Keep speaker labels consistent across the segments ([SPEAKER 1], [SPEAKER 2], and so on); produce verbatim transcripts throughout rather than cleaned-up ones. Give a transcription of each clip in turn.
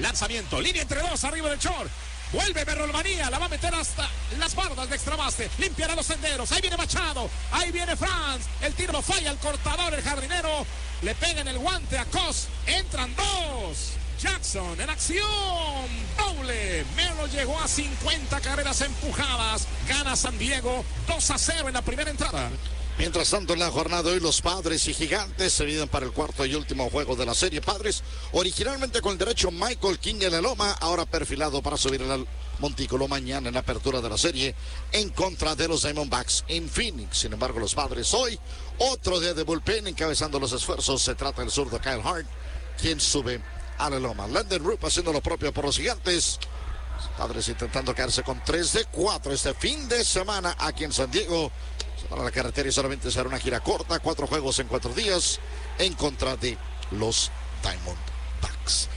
[SPEAKER 1] Lanzamiento, línea entre dos, arriba del short. Vuelve Berrolmanía, la va a meter hasta las bardas de extrabase. Limpiará los senderos. Ahí viene Machado. Ahí viene Franz. El tiro lo falla el cortador, el jardinero. Le pega en el guante a Cos. Entran dos. Jackson en acción. Doble. Melo llegó a cincuenta carreras empujadas. Gana San Diego dos a cero en la primera entrada.
[SPEAKER 2] Mientras tanto, en la jornada de hoy, los Padres y Gigantes se miden para el cuarto y último juego de la serie. Padres, originalmente con el derecho Michael King en la loma, ahora perfilado para subir al montículo mañana en la apertura de la serie en contra de los Diamondbacks en Phoenix. Sin embargo, los Padres hoy, otro día de bullpen encabezando los esfuerzos. Se trata del zurdo Kyle Hart, quien sube a la loma. Landon Rupp haciendo lo propio por los Gigantes. Padres intentando quedarse con tres de cuatro este fin de semana aquí en San Diego. Para la carretera y solamente será una gira corta, cuatro juegos en cuatro días en contra de los Diamondbacks.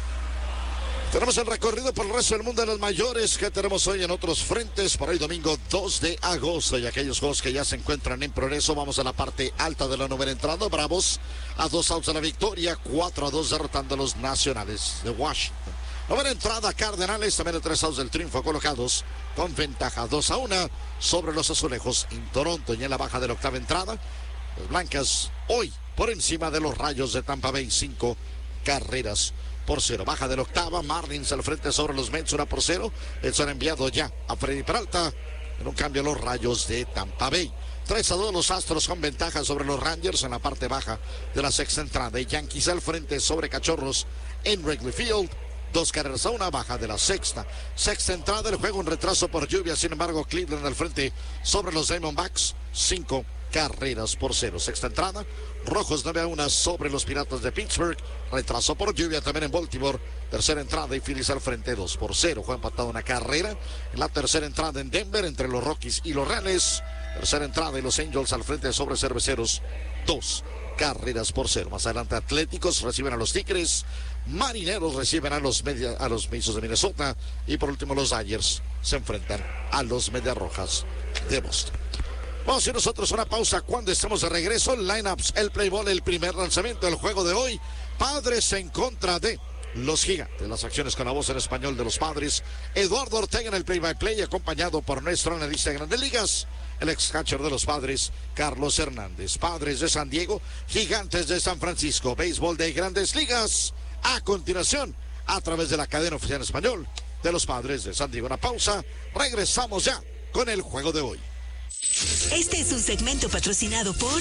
[SPEAKER 2] Tenemos el recorrido por el resto del mundo de las mayores que tenemos hoy en otros frentes para hoy domingo dos de agosto, y aquellos juegos que ya se encuentran en progreso. Vamos a la parte alta de la novena entrada. Bravos a dos outs a la victoria, cuatro a dos derrotando a los Nacionales de Washington. Novena entrada, Cardenales también de tres outs del triunfo, colocados con ventaja dos a uno sobre los Azulejos en Toronto. Y en la baja de la octava entrada, las Blancas hoy por encima de los Rayos de Tampa Bay, cinco carreras por cero. Baja de la octava, Marlins al frente sobre los Mets, una por cero. El son enviado ya a Freddy Peralta. En un cambio, los Rayos de Tampa Bay. tres a dos los Astros con ventaja sobre los Rangers en la parte baja de la sexta entrada. Y Yankees al frente sobre Cachorros en Wrigley Field. Dos carreras a una, baja de la sexta. Sexta entrada, el juego en retraso por lluvia. Sin embargo, Cleveland al frente sobre los Diamondbacks. Cinco carreras por cero. Sexta entrada, Rojos nueve a uno sobre los Piratas de Pittsburgh. Retraso por lluvia también en Baltimore. Tercera entrada y Phillies al frente dos por cero. Juega empatado una carrera en la tercera entrada en Denver entre los Rockies y los Reales. Tercera entrada y los Angels al frente sobre Cerveceros. Dos carreras por cero. Más adelante, Atléticos reciben a los Tigres. Marineros reciben a los, media, a los Mizos de Minnesota. Y por último, los Dodgers se enfrentan a los Medias Rojas de Boston. Vamos a ir nosotros a una pausa. Cuando estemos de regreso, lineups, el play ball, el primer lanzamiento del juego de hoy. Padres en contra de los Gigantes. Las acciones con la voz en español de los Padres. Eduardo Ortega en el play-by-play, acompañado por nuestro analista de Grandes Ligas, el ex catcher de los Padres, Carlos Hernández. Padres de San Diego, Gigantes de San Francisco. Béisbol de Grandes Ligas. A continuación, a través de la cadena oficial en español de los Padres de San Diego. Una pausa. Regresamos ya con el juego de hoy.
[SPEAKER 3] Este es un segmento patrocinado por